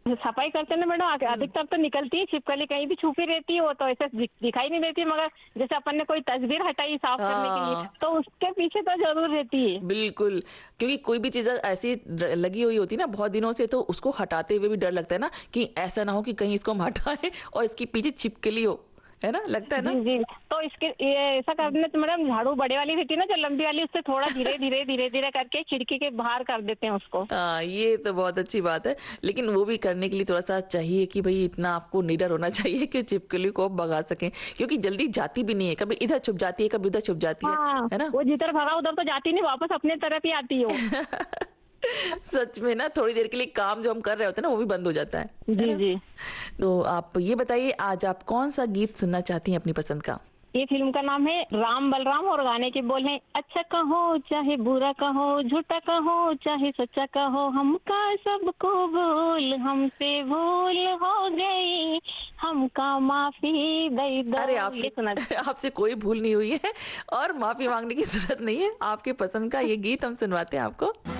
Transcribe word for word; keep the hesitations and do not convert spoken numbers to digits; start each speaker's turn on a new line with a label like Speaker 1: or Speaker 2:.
Speaker 1: सफाई करते ना मैडम, आगे- अधिकतर तो निकलती है छिपकली, कहीं भी छुपी रहती है, वो तो ऐसे दि- दिखाई नहीं देती, मगर जैसे अपन ने कोई तस्वीर हटाई साफ करने के लिए,
Speaker 2: हाँ
Speaker 1: तो उसके पीछे तो जरूर रहती है।
Speaker 2: बिल्कुल, क्योंकि कोई भी चीज ऐसी र- लगी हुई होती है ना बहुत दिनों से, तो उसको हटाते हुए भी डर लगता है ना, कि ऐसा ना हो कि कहीं इसको हम हटाएं और इसके पीछे छिपकली हो, है ना, लगता है
Speaker 1: जी
Speaker 2: ना।
Speaker 1: जी। तो इसके ये ऐसा करने तो मैडम, झाड़ू बड़े वाली रहती है ना, जो लंबी वाली, उससे थोड़ा धीरे धीरे धीरे धीरे करके खिड़की के बाहर कर देते हैं उसको।
Speaker 2: हाँ ये तो बहुत अच्छी बात है, लेकिन वो भी करने के लिए थोड़ा सा चाहिए कि भाई इतना आपको निडर होना चाहिए कि छिपकली को आप भगा सकें, क्योंकि जल्दी जाती भी नहीं है, कभी इधर छुप जाती है कभी उधर छुप जाती है
Speaker 1: हाँ,
Speaker 2: है ना।
Speaker 1: वो जिधर भगा उधर तो जाती नहीं, वापस अपने तरफ ही आती है वो।
Speaker 2: सच में ना, थोड़ी देर के लिए काम जो हम कर रहे होते हैं ना वो भी बंद हो जाता है है
Speaker 1: जी
Speaker 2: ना।
Speaker 1: जी।
Speaker 2: तो आप ये बताइए, आज आप कौन सा गीत सुनना चाहती हैं अपनी पसंद का।
Speaker 1: ये फिल्म का नाम है राम बलराम, और गाने के बोल हैं, अच्छा कहो चाहे बुरा कहो, झूठा कहो चाहे सच्चा कहो, हमका सबको भूल हमसे भूल हो गई, हमका माफी दे
Speaker 2: अरे
Speaker 1: दो, ये
Speaker 2: आपसे
Speaker 1: सुना।
Speaker 2: आपसे कोई भूल नहीं हुई है और माफी मांगने की जरूरत नहीं है, आपके पसंद का ये गीत हम सुनवाते हैं आपको।